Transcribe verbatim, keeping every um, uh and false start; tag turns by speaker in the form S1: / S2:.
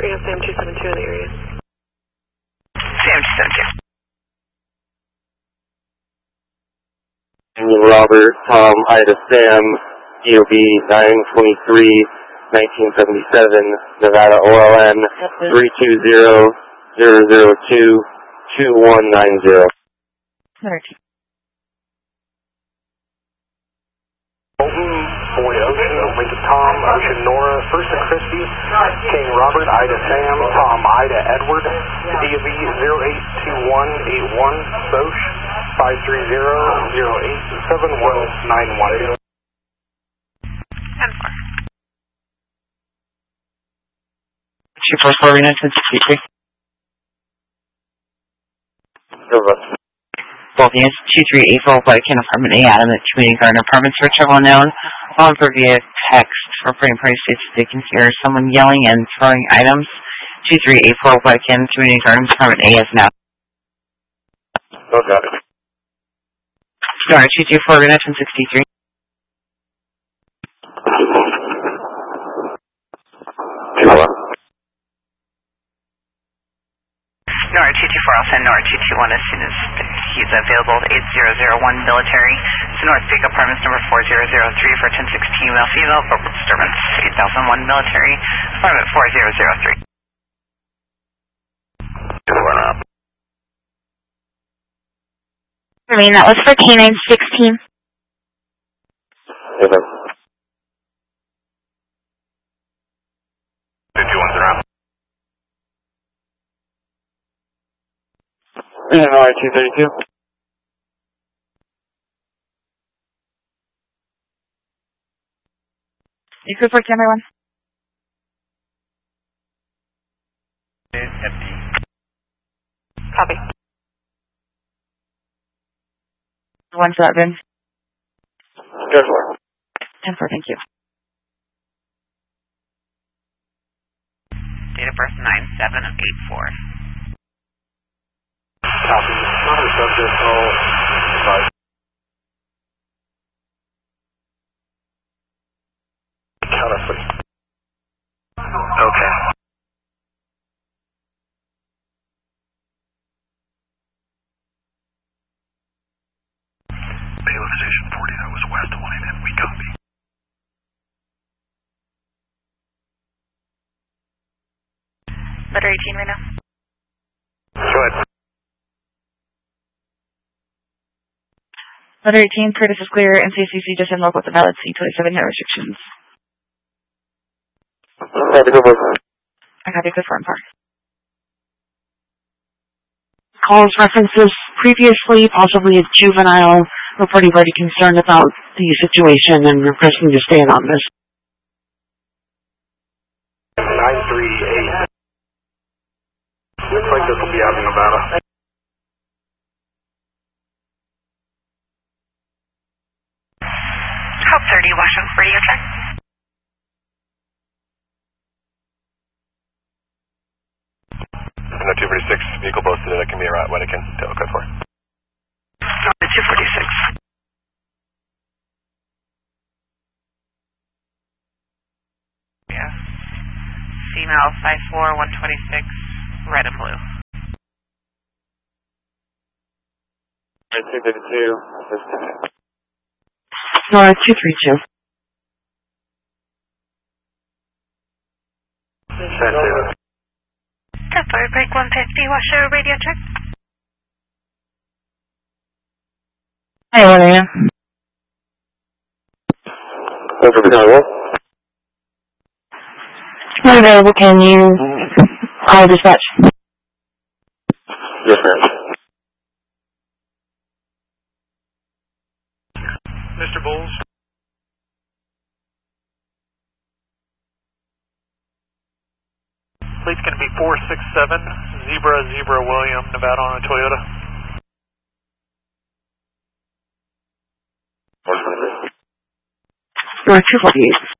S1: We have Sam two seven two in the area.
S2: Sam two seven two.
S3: Robert, Tom, Ida, Sam, E O B nine twenty-three nineteen seventy-seven, Nevada O L N three two zero zero zero two two one nine zero.
S4: Bolton, Boy Ocean, Lincoln Tom, Ocean Nora, First and Christie, King Robert, Ida Sam, Tom Ida Edward, D V zero eight two one eight one, Bosch, five three zero zero eight seven one nine one.
S2: ten four.
S5: two four four nine sixty-three. Both units, two three eight four, Whitekin, Apartment A, Adam at Community Garden Apartments for trouble known. Calling for via text. Reporting party states they can hear someone yelling and throwing items. two three eight four, Whitekin, Community Gardens, Apartment A is now.
S3: Oh, got it.
S5: Sorry, two two four nine sixty-three.
S2: Nora two two four, I'll send Nora two two one as soon as he's available. eight zero zero one military. So North Peak Apartments number four zero zero three for ten sixteen male female. Verbal disturbance. eight thousand one military. Apartment four zero zero three.
S6: I mean, that was for K nine sixteen.
S3: Yes, sir.
S4: two two one zero.
S3: Yeah, no, two thirty-two.
S6: You could work everyone.
S1: Copy.
S6: One seven.
S3: Go for it.
S6: ten four, thank you.
S2: Date of birth nine seven eight four.
S4: Copy. Another subject, all advice. Counter, please. Okay. Bailiff Station forty, that was west of line, and we copy.
S2: Letter eighteen right now.
S4: Go ahead.
S6: Letter eighteen, Curtis is clear. N C C C just unlocked with the valid C twenty-seven, no restrictions.
S3: Copy, go for it.
S6: I copy, good for par.
S5: Calls references previously, possibly a juvenile, reporting party concerned about the situation and requesting to stay anonymous.
S4: nine three eight. Looks like this will be out in Nevada.
S2: Hope thirty, Washington, radio check.
S4: No two forty-six, vehicle posted at Camille at Wenikin, tail code four.
S2: two forty-six. Yeah. Female five four, one twenty-six, red and blue.
S3: two thirty-two.
S5: Nora two three two.
S2: Temporary break one fifty, Washer, radio check.
S6: Hey, what are you?
S3: Over the highway.
S6: Not available, can you call dispatch?
S3: Yes, ma'am.
S4: Mister Bowles. Plate's going to be four six seven, Zebra, Zebra, William, Nevada on a Toyota.
S5: Nora two forty-eight.